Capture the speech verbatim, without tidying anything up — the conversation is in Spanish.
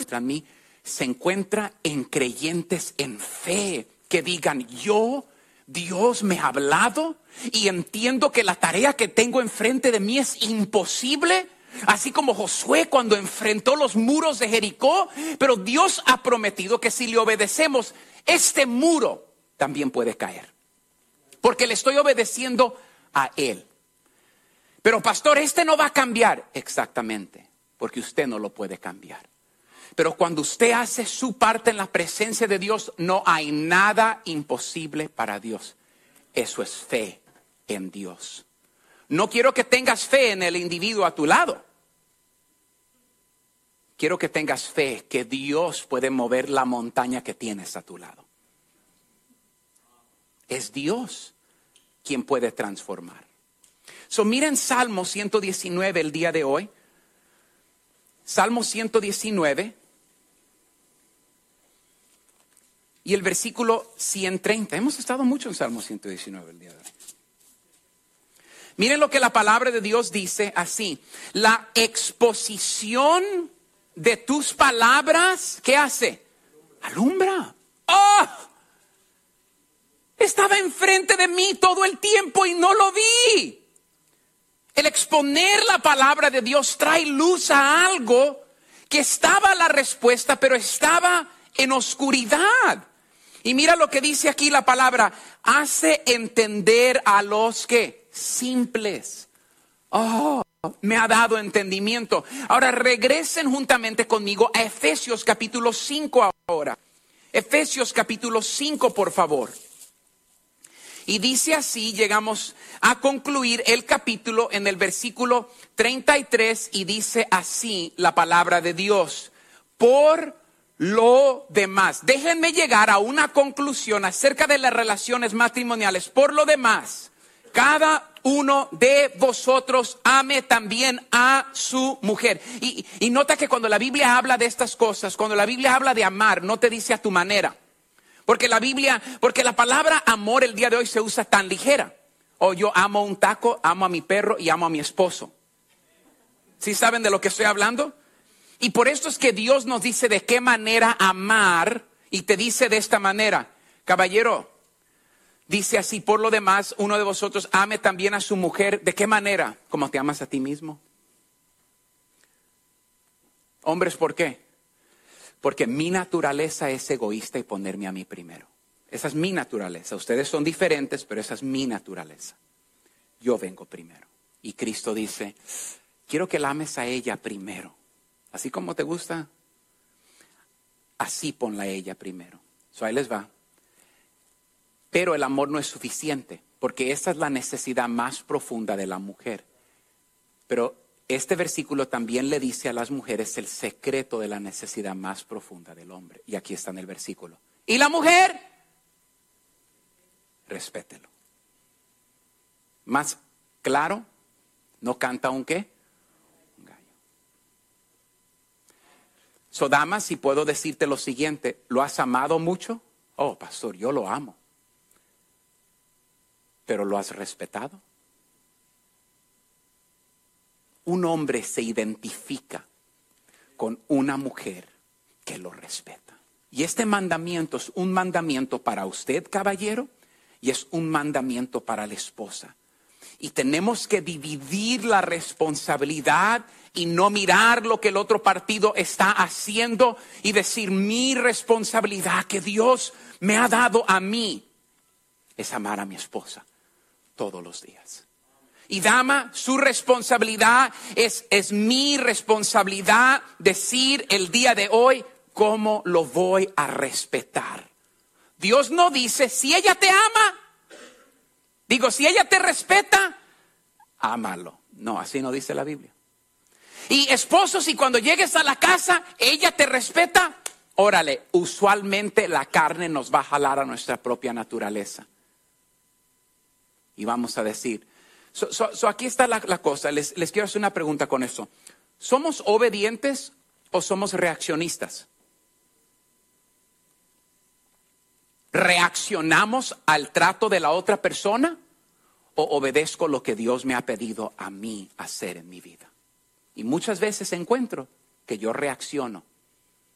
encuentra en mí, se encuentra en creyentes en fe que digan: yo, Dios me ha hablado y entiendo que la tarea que tengo enfrente de mí es imposible. Así como Josué cuando enfrentó los muros de Jericó, pero Dios ha prometido que si le obedecemos, este muro también puede caer. Porque le estoy obedeciendo a Él. Pero pastor, este no va a cambiar. Exactamente, porque usted no lo puede cambiar. Pero cuando usted hace su parte en la presencia de Dios, no hay nada imposible para Dios. Eso es fe en Dios. No quiero que tengas fe en el individuo a tu lado. Quiero que tengas fe que Dios puede mover la montaña que tienes a tu lado. Es Dios quien puede transformar. So, miren Salmo ciento diecinueve el día de hoy. Salmo ciento diecinueve. Y el versículo ciento treinta. Hemos estado mucho en Salmo ciento diecinueve el día de hoy. Miren lo que la palabra de Dios dice así: la exposición de tus palabras, ¿qué hace? Alumbra. ¡Oh! Estaba enfrente de mí todo el tiempo y no lo vi. El exponer la palabra de Dios trae luz a algo que estaba la respuesta, pero estaba en oscuridad. Y mira lo que dice aquí la palabra: hace entender a los que simples. Oh, me ha dado entendimiento. Ahora regresen juntamente conmigo a Efesios capítulo cinco ahora. Efesios capítulo cinco, por favor. Y dice así, llegamos a concluir el capítulo en el versículo treinta y tres y dice así la palabra de Dios: por lo demás, déjenme llegar a una conclusión acerca de las relaciones matrimoniales. Por lo demás, cada uno de vosotros ame también a su mujer. Y, y nota que cuando la Biblia habla de estas cosas, cuando la Biblia habla de amar, no te dice a tu manera. Porque la Biblia, porque la palabra amor el día de hoy se usa tan ligera. O yo amo un taco, amo a mi perro y amo a mi esposo. ¿Sí saben de lo que estoy hablando? Y por esto es que Dios nos dice de qué manera amar. Y te dice de esta manera: caballero, dice así: por lo demás, uno de vosotros ame también a su mujer. ¿De qué manera? Como te amas a ti mismo. Hombres, ¿por qué? Porque mi naturaleza es egoísta y ponerme a mí primero. Esa es mi naturaleza. Ustedes son diferentes, pero esa es mi naturaleza. Yo vengo primero. Y Cristo dice: quiero que la ames a ella primero. Así como te gusta, así ponla a ella primero. So, ahí les va. Pero el amor no es suficiente, porque esa es la necesidad más profunda de la mujer. Pero este versículo también le dice a las mujeres el secreto de la necesidad más profunda del hombre. Y aquí está en el versículo. Y la mujer, respételo. Más claro, no canta un qué. Un gallo. So, damas, si puedo decirte lo siguiente: ¿lo has amado mucho? Oh, pastor, yo lo amo. ¿Pero lo has respetado? Un hombre se identifica con una mujer que lo respeta. Y este mandamiento es un mandamiento para usted, caballero, y es un mandamiento para la esposa. Y tenemos que dividir la responsabilidad y no mirar lo que el otro partido está haciendo y decir: mi responsabilidad que Dios me ha dado a mí es amar a mi esposa todos los días. Y dama, su responsabilidad es, es mi responsabilidad decir el día de hoy cómo lo voy a respetar. Dios no dice: si ella te ama, digo, si ella te respeta, ámalo. No, así no dice la Biblia. Y esposos, si cuando llegues a la casa ella te respeta, órale, usualmente la carne nos va a jalar a nuestra propia naturaleza. Y vamos a decir, so, so, so aquí está la, la cosa, les, les quiero hacer una pregunta con eso. ¿Somos obedientes o somos reaccionistas? ¿Reaccionamos al trato de la otra persona o obedezco lo que Dios me ha pedido a mí hacer en mi vida? Y muchas veces encuentro que yo reacciono